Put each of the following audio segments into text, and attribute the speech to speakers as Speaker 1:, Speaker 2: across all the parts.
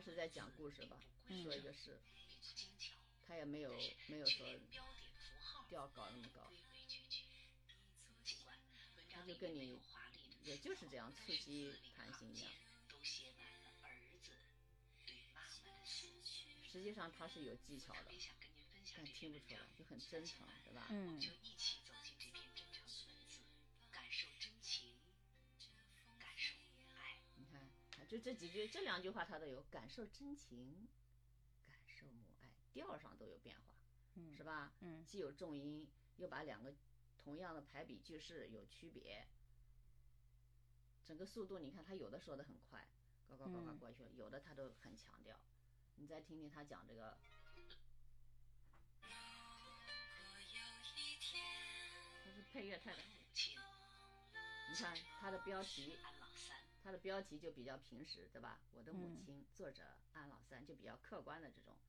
Speaker 1: 是在讲故事吧，说一个事，他也没有说调稿那么高，他就跟你也就是这样促膝谈心一样。实际上他是有技巧的，但听不出来，就很真诚，对吧？
Speaker 2: 就一起走进这篇真诚的文字，感受真情，感受爱。
Speaker 1: 你看，就这几句，这2句话它都有感受真情，感受母爱，调上都有变化，是吧？既有重音，又把2个同样的排比句式有区别，整个速度你看他有的说的很快，高高过去了，有的他都很强调。你再听听他讲这个，他是配乐太太。你看他的标题，他的标题就比较平实，对吧？我的母亲，作者安老三，就比较客观的这种。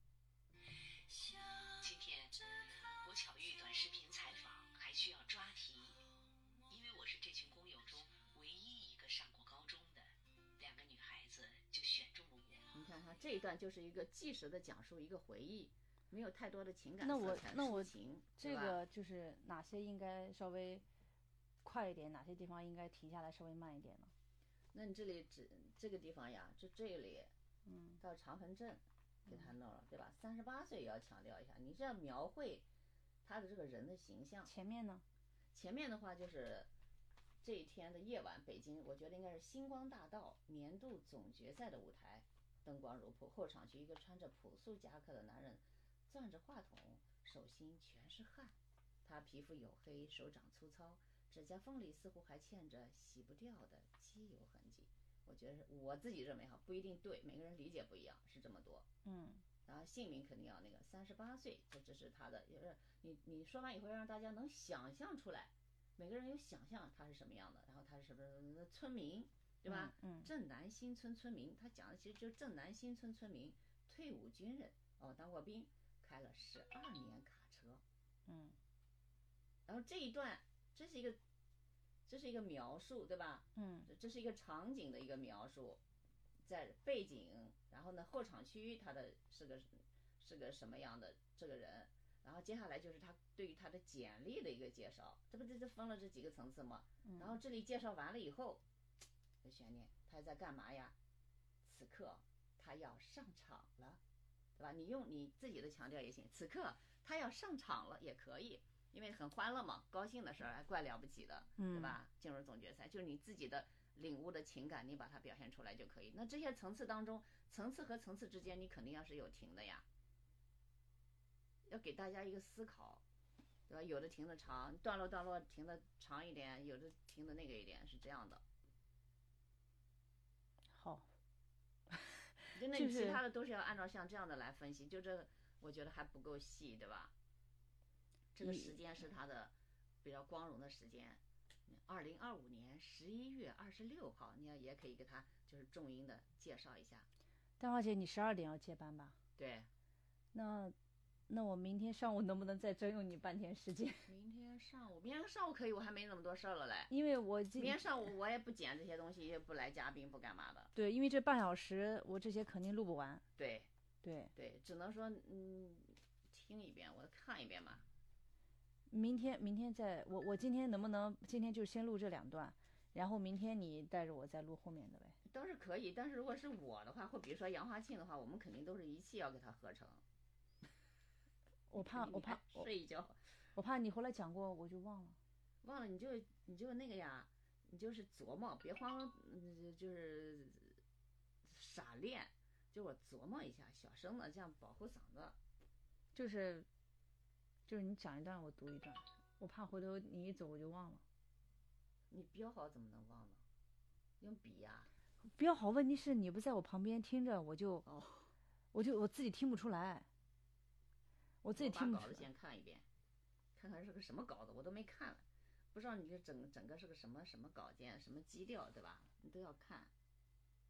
Speaker 2: 今天我巧遇短视频采访，还需要抓题，因为我是这群工友中唯一一个上过高中的，2个女孩子就选中了我。
Speaker 1: 你看他这一段就是一个即时的讲述一个回忆，没有太多的情感色彩抒情。
Speaker 3: 这个就是哪些应该稍微快一点，哪些地方应该停下来稍微慢一点呢？
Speaker 1: 那你这里这个地方呀，就这里，到长坟镇给他弄了，对吧？38岁也要强调一下，你这样描绘他的这个人的形象。
Speaker 3: 前面呢？
Speaker 1: 前面的话就是这一天的夜晚，北京我觉得应该是星光大道年度总决赛的舞台，灯光如瀑，后场区一个穿着朴素夹克的男人攥着话筒，手心全是汗，他皮肤黝黑，手掌粗糙，指甲缝里似乎还嵌着洗不掉的机油痕迹。我觉得我自己认为哈，不一定对，每个人理解不一样，是这么多。然后姓名肯定要那个38岁，这是他的，你说完以后让大家能想象出来，每个人有想象他是什么样的，然后他是什么村民，对吧？镇南新村村民，他讲的其实就是镇南新村村民，退伍军人，当过兵，开了12年卡车。然后这一段，这是一个描述，对吧？这是一个场景的一个描述，在背景，然后呢后场区他的是个什么样的这个人，然后接下来就是他对于他的简历的一个介绍，这不这分了这几个层次吗？然后这里介绍完了以后，有悬念，他在干嘛呀？此刻他要上场了，对吧？你用你自己的强调也行，此刻他要上场了也可以。因为很欢乐嘛，高兴的事儿还怪了不起的，对吧？进入总决赛，就是你自己的领悟的情感，你把它表现出来就可以。那这些层次当中，层次和层次之间，你肯定要是有停的呀，要给大家一个思考，对吧？有的停的长，段落停的长一点，有的停的那个一点，是这样的。
Speaker 3: 好，
Speaker 1: 那你其他的都是要按照像这样的来分析，就这我觉得还不够细，对吧？这个时间是他的比较光荣的时间，2025年11月26号，你也可以给他就是重音的介绍一下。
Speaker 3: 丹华姐，你12点要接班吧？
Speaker 1: 对。
Speaker 3: 那我明天上午能不能再征用你半天时间？
Speaker 1: 明天上午可以，我还没那么多事儿了嘞。
Speaker 3: 因为我
Speaker 1: 明天上午我也不剪这些东西，也不来嘉宾，不干嘛的。
Speaker 3: 对，因为这半小时我这些肯定录不完。
Speaker 1: 对，只能说听一遍，我看一遍吧。
Speaker 3: 明天我今天能不能今天就先录这2段，然后明天你带着我再录后面的呗？
Speaker 1: 都是可以，但是如果是我的话，或比如说杨华庆的话，我们肯定都是一气要给他合成。
Speaker 3: 我怕
Speaker 1: 睡一觉，
Speaker 3: 我怕你后来讲过我就忘了
Speaker 1: 你就那个呀，你就是琢磨，别慌，就是傻练，就我琢磨一下，小声的这样保护嗓子。
Speaker 3: 就是你讲一段我读一段，我怕回头你一走我就忘了。
Speaker 1: 你标好怎么能忘呢？用笔呀。
Speaker 3: 标好，问题是你不在我旁边听着，我自己听不出来。我自己听不出来。
Speaker 1: 把稿子先看一遍，看看是个什么稿子，我都没看了，不知道你这整个是个什么稿件，什么基调，对吧？你都要看。